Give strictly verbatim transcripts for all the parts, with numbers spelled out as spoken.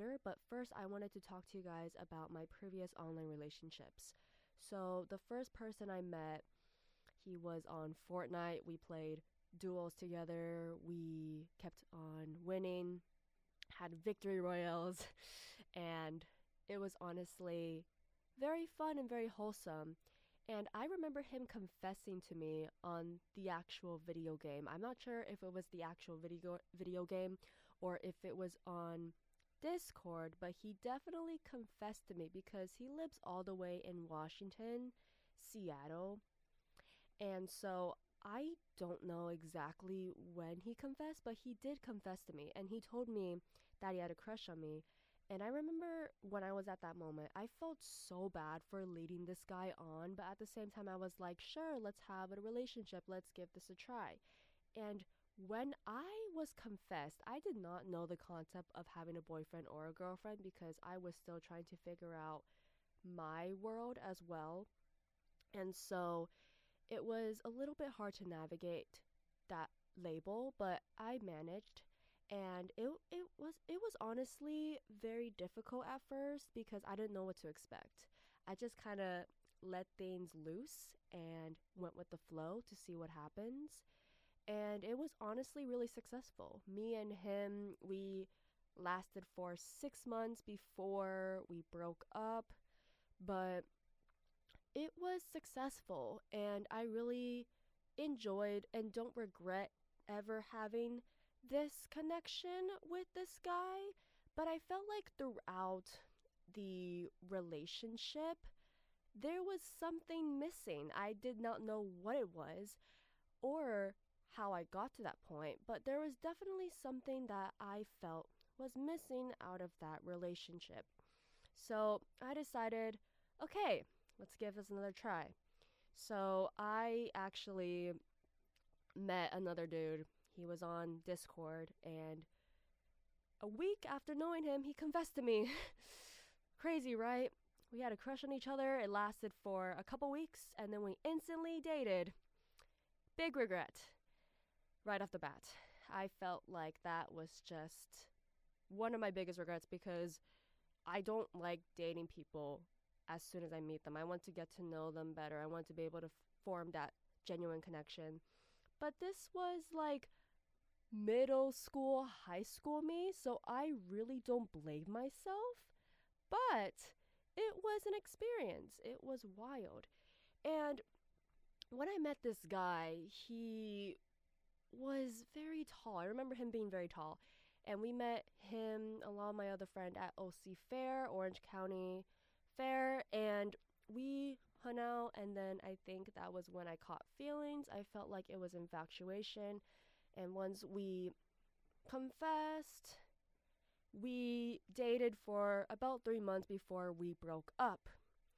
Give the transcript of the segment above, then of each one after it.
later, but first I wanted to talk to you guys about my previous online relationships. So, the first person I met, he was on Fortnite. We played duels together. We kept on winning, had victory royales, and it was honestly very fun and very wholesome. And I remember him confessing to me on the actual video game. I'm not sure if it was the actual video video game or if it was on Discord, but he definitely confessed to me because he lives all the way in Washington, Seattle. And so I don't know exactly when he confessed, but he did confess to me. And he told me that he had a crush on me. And I remember when I was at that moment, I felt so bad for leading this guy on. But at the same time, I was like, sure, let's have a relationship. Let's give this a try. And when I was confessed, I did not know the concept of having a boyfriend or a girlfriend because I was still trying to figure out my world as well. And so it was a little bit hard to navigate that label, but I managed. And it it was it was honestly very difficult at first because I didn't know what to expect. I just kind of let things loose and went with the flow to see what happens. And it was honestly really successful. Me and him, we lasted for six months before we broke up, but it was successful and I really enjoyed and don't regret ever having this connection with this guy. But I felt like throughout the relationship, there was something missing. I did not know what it was or how I got to that point, but there was definitely something that I felt was missing out of that relationship. So I decided, okay, let's give this another try. So I actually met another dude. He was on Discord, and a week after knowing him, he confessed to me. Crazy, right? We had a crush on each other. It lasted for a couple weeks, and then we instantly dated. Big regret right off the bat. I felt like that was just one of my biggest regrets because I don't like dating people as soon as I meet them. I want to get to know them better. I want to be able to f- form that genuine connection. But this was like middle school, high school me, so I really don't blame myself. But it was an experience. It was wild. And when I met this guy, he was very tall. I remember him being very tall. And we met him along with my other friend at O C Fair, Orange County Fair, and we hung out. And then I think that was when I caught feelings. I felt like it was infatuation. And once we confessed, we dated for about three months before we broke up.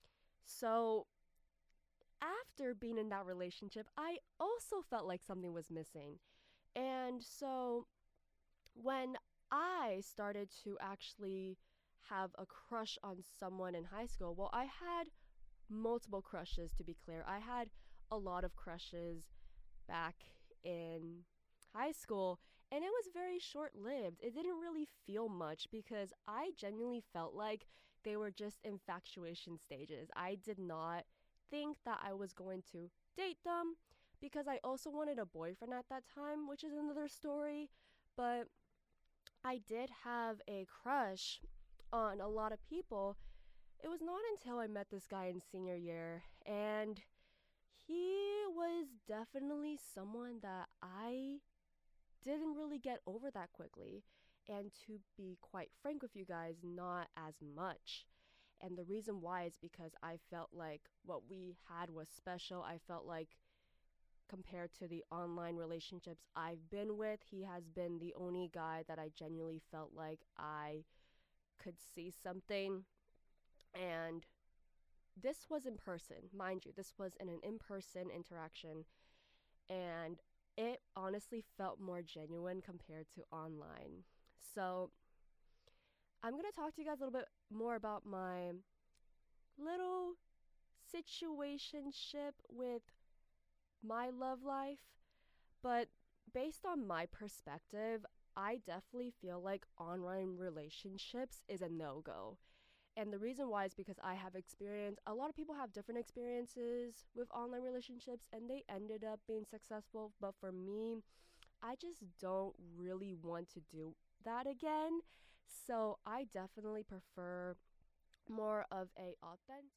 So after being in that relationship, I also felt like something was missing. And so when I started to actually have a crush on someone in high school, well, I had multiple crushes, to be clear. I had a lot of crushes back in high school, and it was very short lived. It didn't really feel much because I genuinely felt like they were just infatuation stages. I did not think that I was going to date them because I also wanted a boyfriend at that time, which is another story. But I did have a crush on a lot of people. It was not until I met this guy in senior year, and he was definitely someone that I didn't really get over that quickly. And to be quite frank with you guys, not as much. And the reason why is because I felt like what we had was special. I felt like compared to the online relationships I've been with, he has been the only guy that I genuinely felt like I could see something. And this was in person, mind you, this was in an in-person interaction. And it honestly felt more genuine compared to online. So I'm going to talk to you guys a little bit more about my little situationship with my love life. But based on my perspective, I definitely feel like online relationships is a no go. And the reason why is because I have experience, a lot of people have different experiences with online relationships and they ended up being successful. But for me, I just don't really want to do that again. So I definitely prefer more of a authentic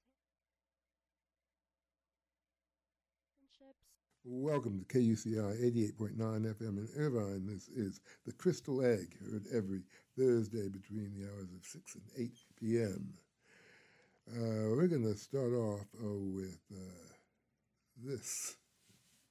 relationships. Welcome to K U C I eighty-eight point nine F M in Irvine. This is the Crystal Egg, heard every Thursday between the hours of six and eight p m. Uh, we're going to start off uh, with uh, this.